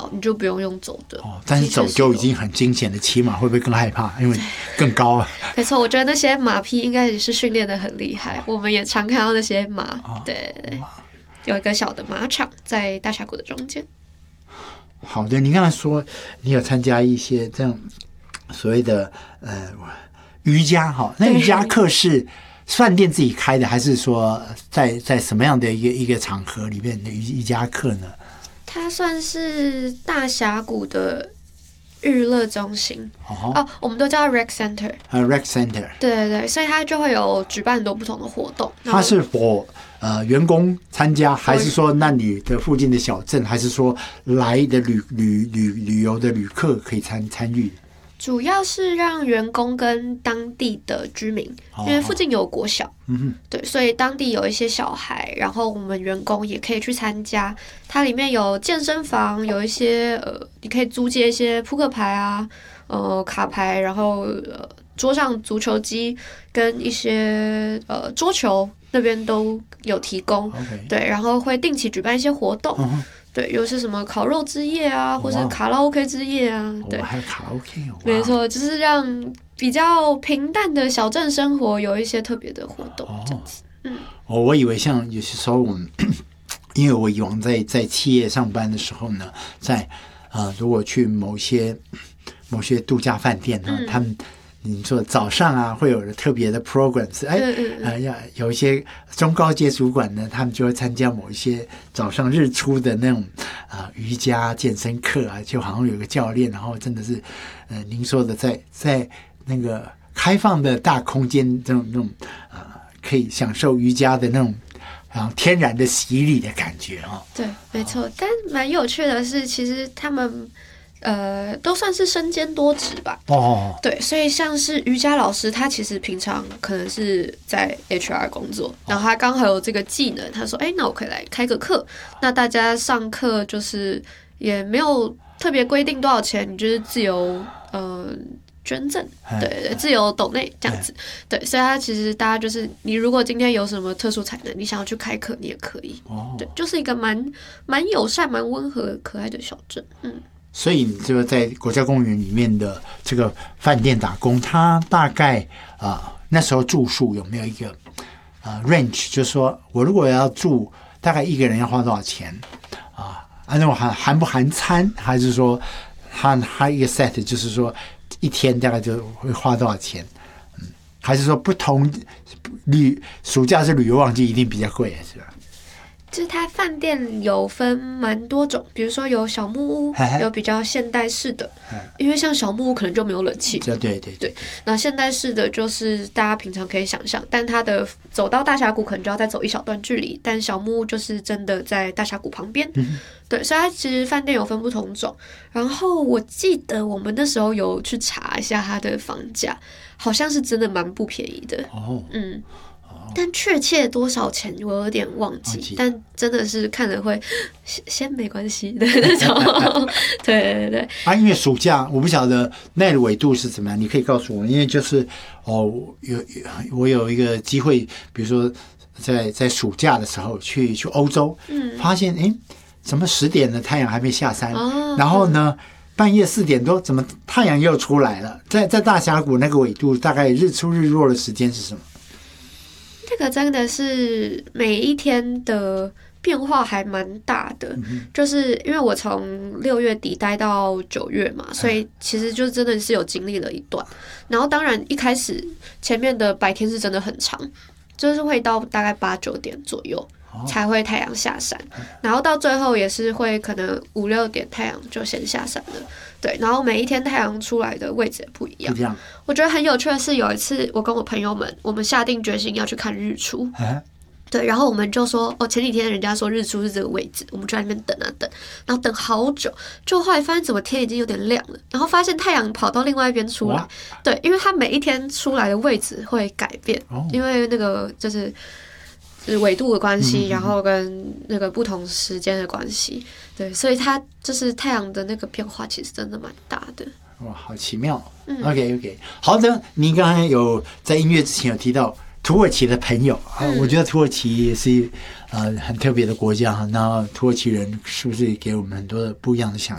你就不用走的。 但是走就已经很惊险的，骑马会不会更害怕？因为更高啊。 没错，我觉得那些马匹应该也是训练的很厉害，我们也常看到那些马。对，有一个小的马场在大峡谷的中间。 好的，你刚才说你有参加一些这样所谓的瑜伽哈，那瑜伽课是饭店自己开的，还是说在什么样的一个场合里面的瑜伽课呢？ 它算是大峡谷的娱乐中心我们都叫 rec center。rec center。 对对对，所以它就会有举办很多不同的活动。 它是否员工参加，还是说那你的附近的小镇，还是说来的旅游的旅客可以参与？ 主要是让员工跟当地的居民，因为附近有国小，对，所以当地有一些小孩，然后我们员工也可以去参加。它里面有健身房，有一些你可以租借一些扑克牌啊，卡牌，然后桌上足球机跟一些桌球那边都有提供，对，然后会定期举办一些活动。对，又是什么烤肉之夜啊，或是卡拉 OK 之夜啊，对， 还有卡拉 OK， 没错，就是让比较平淡的小镇生活有一些特别的活动，这样子。 我以为像有些时候我们，因为我以往在企业上班的时候呢，在如果去某些度假饭店呢，他们。你说早上啊会有特别的 programs， 有一些中高阶主管呢，他们就会参加某一些早上日出的那种瑜伽健身课啊，就好像有个教练，然后真的是您说的在那个开放的大空间这种可以享受瑜伽的那种天然的洗礼的感觉对，没错。但蛮有趣的是，其实他们都算是身兼多职吧。对，所以像是瑜伽老师，他其实平常可能是在 HR 工作，然后他刚好有这个技能，他说那我可以来开个课，那大家上课就是也没有特别规定多少钱，你就是自由捐赠，对，自由抖内这样子。对，所以他其实大家就是你如果今天有什么特殊才能，你想要去开课你也可以。对，就是一个蛮友善蛮温和可爱的小镇。 所以你这个在国家公园里面的这个饭店打工，它大概那时候住宿有没有一个range， 就是说我如果要住，大概一个人要花多少钱那种含不含餐，还是说它一个 set 就是说一天大概就会花多少钱？还是说不同暑假是旅游旺季一定比较贵，是吧？ 就是它饭店有分蛮多种，比如说有小木屋，有比较现代式的，因为像小木屋可能就没有冷气。对。那现代式的就是大家平常可以想象，但它的走到大峡谷可能就要再走一小段距离，但小木屋就是真的在大峡谷旁边。对，所以它其实饭店有分不同种。然后我记得我们那时候有去查一下它的房价，好像是真的蛮不便宜的。但确切多少钱我有点忘记，但真的是看了会先没关系的那种。对。 因为暑假我不晓得那个纬度是怎么样，你可以告诉我。因为就是我有一个机会，比如说在暑假的时候去欧洲，发现怎么10点的太阳还没下山，然后呢半夜4点多怎么太阳又出来了？在大峡谷那个纬度，大概日出日落的时间是什么？ 这个真的是每一天的变化还蛮大的，就是因为我从6月底待到9月嘛，所以其实就真的是有经历了一段。然后当然一开始前面的白天是真的很长，就是会到大概8、9点左右才会太阳下山，然后到最后也是会可能5、6点太阳就先下山了。对，然后每一天太阳出来的位置也不一样。我觉得很有趣的是，有一次我跟我朋友们，我们下定决心要去看日出。对，然后我们就说，前几天人家说日出是这个位置，我们就在那边等啊等，然后等好久，就后来发现怎么天已经有点亮了，然后发现太阳跑到另外一边出来。对，因为它每一天出来的位置会改变，因为那个就是纬度的关系，然后跟那个不同时间的关系，对，所以它就是太阳的那个变化其实真的蛮大的。 哇，好奇妙。OK， 好的，您刚才有在音乐之前有提到土耳其的朋友我觉得土耳其也是很特别的国家那土耳其人是不是给我们很多的不一样的想